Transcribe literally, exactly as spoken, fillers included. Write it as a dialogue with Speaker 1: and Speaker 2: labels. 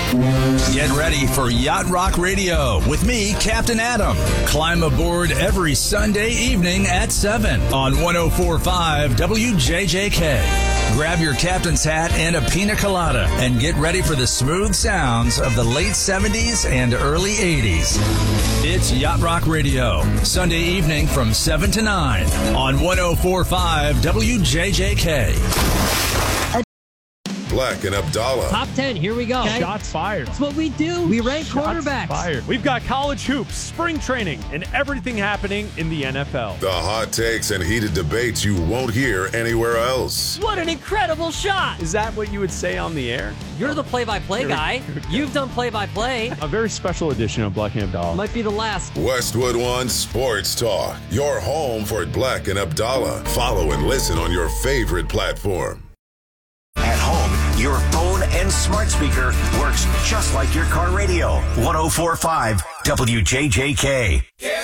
Speaker 1: Get ready for Yacht Rock Radio with me, Captain Adam. Climb aboard every Sunday evening at seven on one oh four point five W J J K. Grab your captain's hat and a pina colada and get ready for the smooth sounds of the late seventies and early eighties. It's Yacht Rock Radio, Sunday evening from seven to nine on one oh four point five W J J K.
Speaker 2: Black and Abdallah.
Speaker 3: Top ten, here we go. Okay?
Speaker 4: Shots fired.
Speaker 3: That's what we do. We rank
Speaker 4: Shots
Speaker 3: quarterbacks.
Speaker 4: fired. We've got college hoops, spring training, and everything happening in the N F L.
Speaker 2: The hot takes and heated debates you won't hear anywhere else.
Speaker 3: What an incredible shot.
Speaker 4: Is that what you would say on the air?
Speaker 3: You're the play-by-play guy. You've done play-by-play.
Speaker 4: A very special edition of Black and Abdallah.
Speaker 3: Might be the last.
Speaker 2: Westwood One Sports Talk. Your home for Black and Abdallah. Follow and listen on your favorite platform.
Speaker 5: At home, your phone and smart speaker works just like your car radio. one oh four point five W J J K.